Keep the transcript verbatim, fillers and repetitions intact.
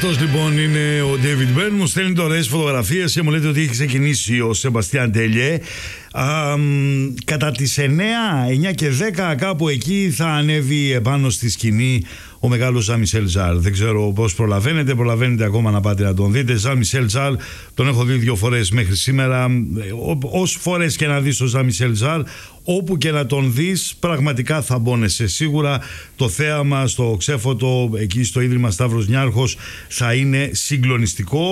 Αυτός λοιπόν είναι ο David Byrne. Μου στέλνει ωραίες φωτογραφίες και μου λέτε ότι έχει ξεκινήσει ο Σεμπαστιάν Τελιέ. Α, κατά τις εννιά, εννιά και δέκα κάπου εκεί θα ανέβει επάνω στη σκηνή ο μεγάλος Ζαν Μισελ Ζαρ. Δεν ξέρω πώς προλαβαίνετε, προλαβαίνετε ακόμα να πάτε να τον δείτε. Ζαν Μισελ Ζαρ τον έχω δει δύο φορές μέχρι σήμερα. Όσες φορές και να δεις τον Ζαν Μισελ Ζαρ, όπου και να τον δεις, πραγματικά θα μπώνεσαι. Σίγουρα το θέαμα στο Ξέφωτο, εκεί στο Ίδρυμα Σταύρος Νιάρχος, θα είναι συγκλονιστικό.